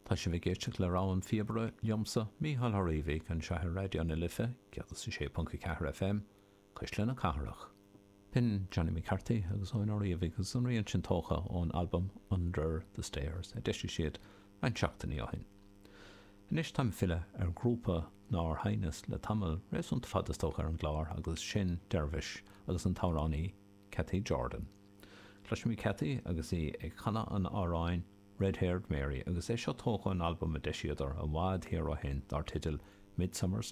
Tá sé bhgéirteach le rán fiebre liomsa Mícheál Harívig an seathar radio na Life, ceadú sa 6.4 FM, Coisle na Cathrach. Pin Johnny McCarthy agus óin Harívig agus an rion sin tócha ón album Under the Stairs, a deisí siad an seachtaí áhin. Inis tam file grúpa ná hainnes le tamil réúnt fadastócha ar an glár agus sin dervis agus an táránní Cathy Jordan. Cluisiimi Cathy agus í ag chana an áráin Red-Haired Mary agus é seo tócha an album a deisiadar a bhád hir ó hen dar titil Midsummer's